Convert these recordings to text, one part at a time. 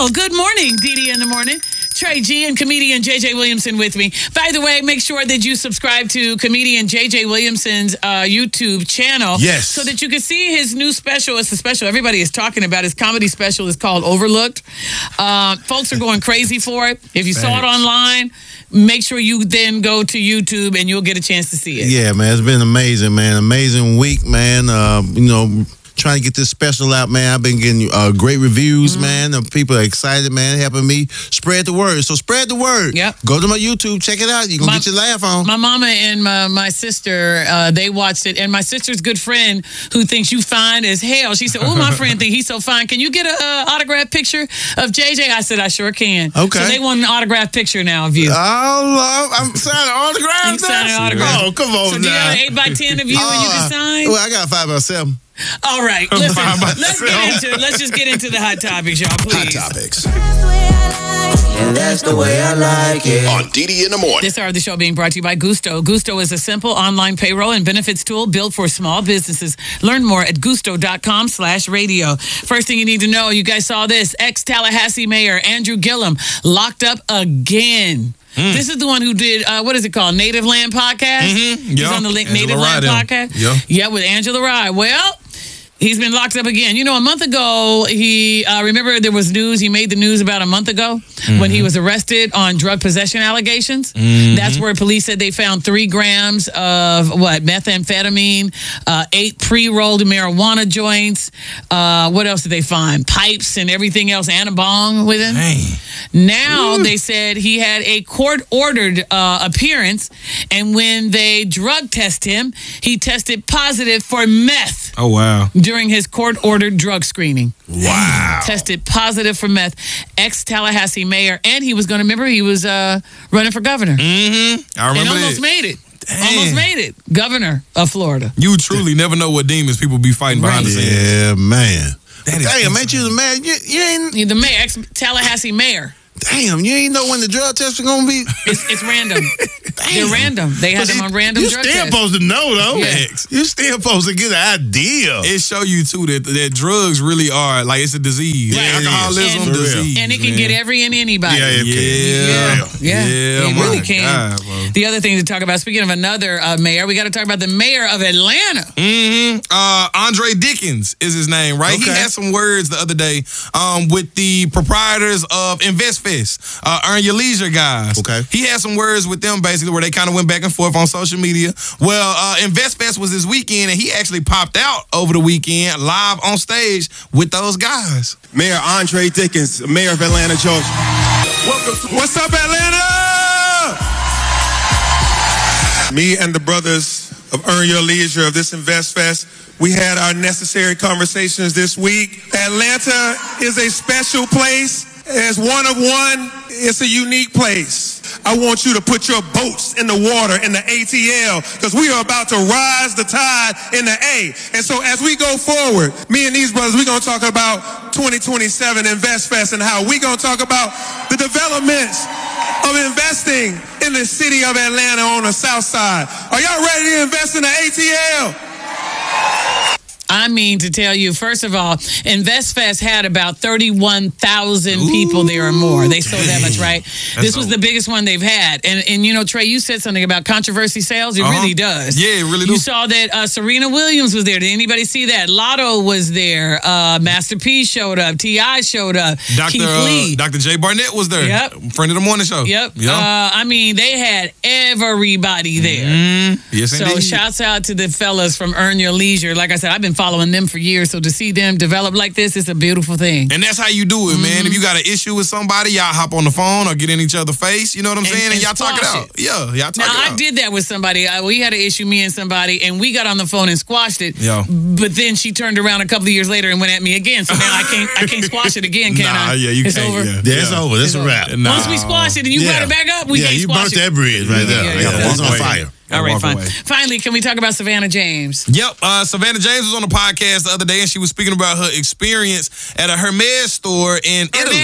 Well, good morning, Dee in the morning. Trey G and comedian JJ Williamson with me. By the way, make sure that you subscribe to comedian JJ Williamson's YouTube channel. Yes. So that you can see his new special. It's a special everybody is talking about. His comedy special is called Overlooked. Folks are going crazy for it. If you saw it online, make sure you then go to YouTube and you'll get a chance to see it. Yeah, man. It's been amazing, man. Amazing week, man. Trying to get this special out, man. I've been getting great reviews, man. People are excited, man, helping me spread the word. So spread the word. Yep. Go to my YouTube, check it out. You're going to get your laugh on. My mama and my sister, they watched it. And my sister's good friend who thinks you fine as hell. She said, oh, my friend think he's so fine. Can you get an autographed picture of JJ? I said, I sure can. Okay. So they want an autographed picture now of you. Oh, I'm signing autographs. You signing autographs. Oh, come on so now. Do you got an 8x10 of you and you can sign? Well, I got a 5x7. All right, listen, let's just get into the hot topics, y'all, please. Hot topics. And that's the way I like it. On Dee in the morning. This hour of the show being brought to you by Gusto. Gusto is a simple online payroll and benefits tool built for small businesses. Learn more at gusto.com/radio. First thing you need to know, you guys saw this. Ex-Tallahassee Mayor Andrew Gillum locked up again. This is the one who did, what is it called? Native Land Podcast? He's on the Native Land Podcast? Yeah, with Angela Rye. Well, he's been locked up again. You know, a month ago, remember there was news, he made the news about a month ago when he was arrested on drug possession allegations. That's where police said they found 3 grams of, methamphetamine, 8 pre-rolled marijuana joints. What else did they find? Pipes and everything else, and a bong with him. Dang. Now they said he had a court-ordered appearance, and when they drug test him, he tested positive for meth. Oh, wow. During his court-ordered drug screening. Wow. Tested positive for meth. Ex-Tallahassee mayor, and he was going to, remember, he was running for governor. I remember and almost that. made it. Dang. Almost made it. Governor of Florida. You truly never know what demons people be fighting behind the scenes. Yeah, man. That is Damn, insane. ain't you the man? You ain't. The mayor, ex-Tallahassee mayor. Damn, you ain't know when the drug tests are gonna be. It's random. They're random. They had them on random drug You still tests. supposed to know though. Yeah. You still supposed to get an idea. It show you too that drugs really are like it's a disease. Right. Alcoholism And- disease. And it can get every and anybody. Yeah, it can. Yeah, it my really can. God, bro. The other thing to talk about, speaking of another mayor, we got to talk about the mayor of Atlanta. Andre Dickens is his name, right? He Okay. had some words the other day with the proprietors of InvestFest, Earn Your Leisure guys. Okay. He had some words with them basically where they kind of went back and forth on social media. Well, InvestFest was this weekend, and he actually popped out over the weekend live on stage with those guys. Mayor Andre Dickens, mayor of Atlanta, Georgia. What's up, Atlanta? Me and the brothers of Earn Your Leisure of this InvestFest, we had our necessary conversations this week. Atlanta is a special place. It's one of one. It's a unique place. I want you to put your boats in the water in the ATL because we are about to rise the tide in the A. And so as we go forward, me and these brothers, we're going to talk about 2027 InvestFest and how we're going to talk about the developments of investing in the city of Atlanta on the south side. Are y'all ready to invest in the ATL? I mean, to tell you, first of all, InvestFest had about 31,000 people there or more. They sold that much, right? This was the biggest one they've had. And you know, Trey, you said something about controversy sales. It really does. Yeah, it really You does. saw that Serena Williams was there. Did anybody see that? Lotto was there. Master P showed up. T.I. showed up. Keith Lee. Dr. Jay Barnett was there. Yep. Friend of the morning show. Yep. I mean, they had everybody there. Yes, So indeed. shouts out to the fellas from Earn Your Leisure. Like I said, I've been following them for years. So to see them develop like this is a beautiful thing. And that's how you do it, man. If you got an issue with somebody, y'all hop on the phone or get in each other's face. You know what I'm saying? And y'all talk it squash out. Yeah, y'all talk Now, it out. I did that with somebody. We had an issue, me and somebody, and we got on the phone and squashed it. Yeah. But then she turned around a couple of years later and went at me again. So now I can't squash it again, can I? Yeah, you it's can't. over. Yeah. Yeah, it's over. That's a wrap. Nah. Once we squash it and you brought it back up, we can't you squash burnt it. that bridge right there. Yeah, Yeah, yeah. it's on fire. All right, Walk fine. away. Finally, can we talk about Savannah James? Yep, Savannah James was on the podcast the other day, and she was speaking about her experience at a Hermes store in Italy. Hermes?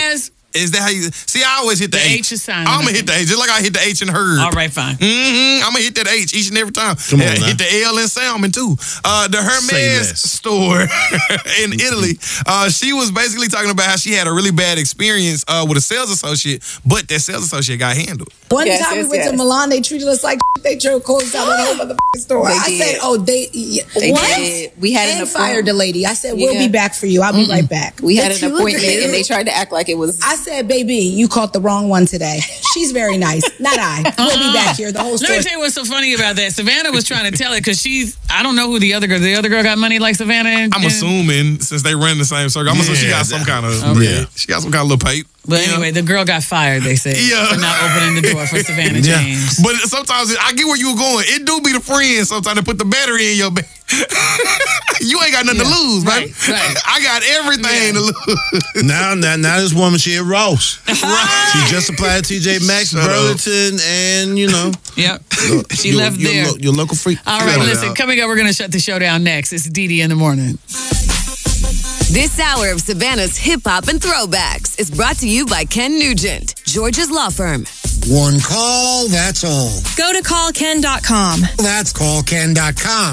Is that how you see? I always hit the H. H is silent. I'm gonna hit the H, just like I hit the H in herd. All right, fine. I'm gonna hit that H each and every time. Come on, now. Hit the L in salmon too. The Hermes store in Italy. She was basically talking about how she had a really bad experience with a sales associate, but that sales associate got handled. One time we went to Milan, they treated us like they closed down that whole motherfucking store. They I did. said, "Oh, they what?" did. We had and an fired the lady. I said, "We'll Yeah. be back for you. I'll be right back." We had But an you look appointment, cute. and they tried to act like it was. I said, "Baby, you caught the wrong one today. She's very nice. Not I. We'll be back here. The whole Let store." me tell you what's so funny about that. Savannah was trying to tell it because I don't know who the other girl got money like Savannah. I'm assuming since they run the same circle, I'm assuming she got some kind of she got some kind of little pape. But anyway, the girl got fired, they said, for not opening the door for Savannah James. But sometimes I get where you were going. It do be the friends sometimes to put the battery in your bag. You ain't got nothing to lose, baby. Right. I got everything to lose. Now this woman, she at Ross. Right. She just applied to TJ Maxx, Shut up. Burlington, and Yep. She left there. Your local freak. All right, listen, coming up, we're going to shut the show down next. It's Dee in the morning. This hour of Savannah's Hip Hop and Throwbacks is brought to you by Ken Nugent, George's Law Firm. One call, that's all. Go to callken.com. That's callken.com.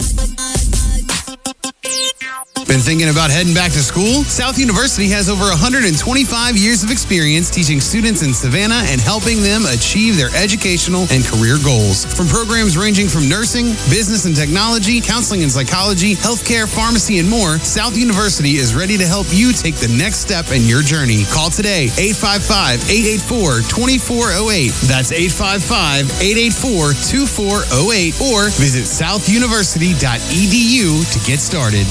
Been thinking about heading back to school? South University has over 125 years of experience teaching students in Savannah and helping them achieve their educational and career goals. From programs ranging from nursing, business and technology, counseling and psychology, healthcare, pharmacy, and more, South University is ready to help you take the next step in your journey. Call today, 855-884-2408. That's 855-884-2408, or visit southuniversity.edu to get started.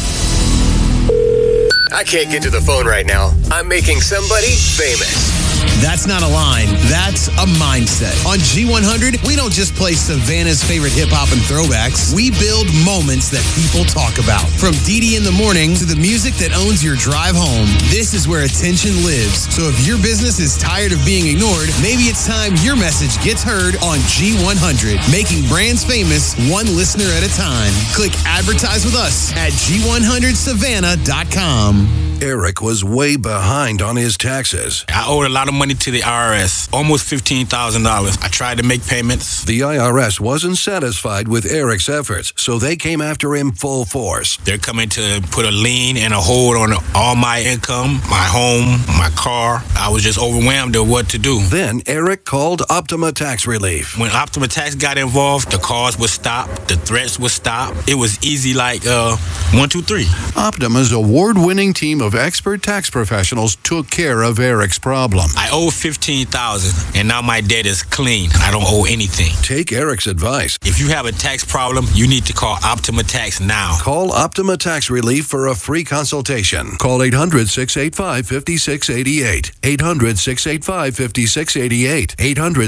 I can't get to the phone right now. I'm making somebody famous. That's not a line. That's a mindset. On G100, we don't just play Savannah's favorite hip-hop and throwbacks. We build moments that people talk about. From Dee in the morning to the music that owns your drive home, this is where attention lives. So if your business is tired of being ignored, maybe it's time your message gets heard on G100, making brands famous one listener at a time. Click advertise with us at G100Savannah.com. Eric was way behind on his taxes. I owed a lot of money to the IRS, almost $15,000. I tried to make payments. The IRS wasn't satisfied with Eric's efforts, so they came after him full force. They're coming to put a lien and a hold on all my income, my home, my car. I was just overwhelmed at what to do. Then Eric called Optima Tax Relief. When Optima Tax got involved, the calls would stop, the threats would stop. It was easy like 1, 2, 3. Optima's award-winning team of expert tax professionals took care of Eric's problem. I owe $15,000, and now my debt is clean. I don't owe anything. Take Eric's advice. If you have a tax problem, you need to call Optima Tax now. Call Optima Tax Relief for a free consultation. Call 800-685-5688. 800-685-5688.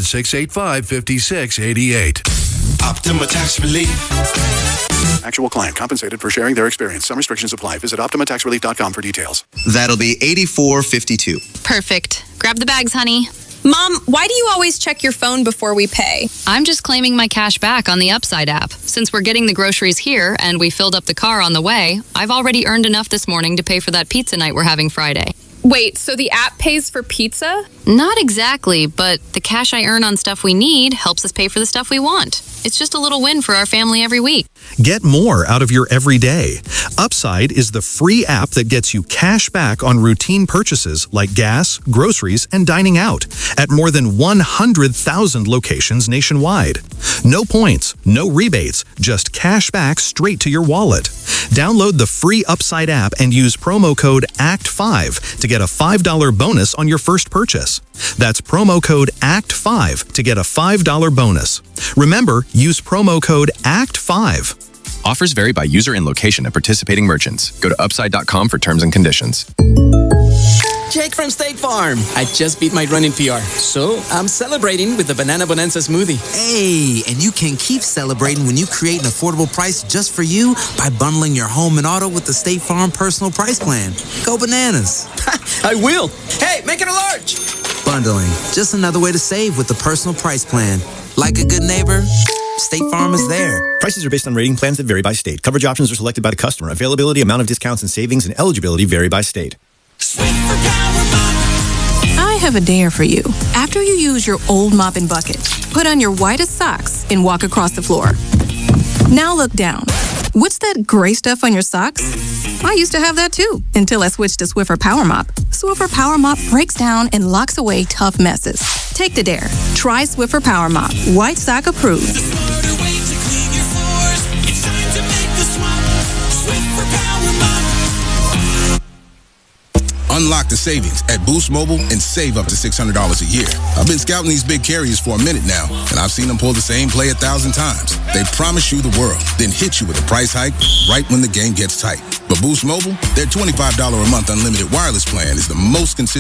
800-685-5688. Optima Tax Relief. Actual client compensated for sharing their experience. Some restrictions apply. Visit OptimaTaxRelief.com for details. That'll be $84.52. Perfect. Grab the bags, honey. Mom, why do you always check your phone before we pay? I'm just claiming my cash back on the Upside app. Since we're getting the groceries here and we filled up the car on the way, I've already earned enough this morning to pay for that pizza night we're having Friday. Wait, so the app pays for pizza? Not exactly, but the cash I earn on stuff we need helps us pay for the stuff we want. It's just a little win for our family every week. Get more out of your everyday. Upside is the free app that gets you cash back on routine purchases like gas, groceries, and dining out at more than 100,000 locations nationwide. No points, no rebates, just cash back straight to your wallet. Download the free Upside app and use promo code ACT5 to get a $5 bonus on your first purchase. That's promo code ACT5 to get a $5 bonus. Remember, use promo code ACT5. Offers vary by user and location at participating merchants. Go to upside.com for terms and conditions. Jake from State Farm. I just beat my running PR, so I'm celebrating with the Banana Bonanza smoothie. Hey, and you can keep celebrating when you create an affordable price just for you by bundling your home and auto with the State Farm Personal Price Plan. Go bananas. I will. Hey, make it a large. Bundling, just another way to save with the Personal Price Plan. Like a good neighbor, State Farm is there. Prices are based on rating plans that vary by state. Coverage options are selected by the customer. Availability, amount of discounts and savings, and eligibility vary by state. Swing for power, mama. I have a dare for you. After you use your old mop and bucket, put on your whitest socks and walk across the floor. Now look down. What's that gray stuff on your socks? I used to have that too, until I switched to Swiffer Power Mop. Swiffer Power Mop breaks down and locks away tough messes. Take the dare. Try Swiffer Power Mop. White sock approved. Unlock the savings at Boost Mobile and save up to $600 a year. I've been scouting these big carriers for a minute now, and I've seen them pull the same play 1,000 times. They promise you the world, then hit you with a price hike right when the game gets tight. But Boost Mobile, their $25 a month unlimited wireless plan is the most consistent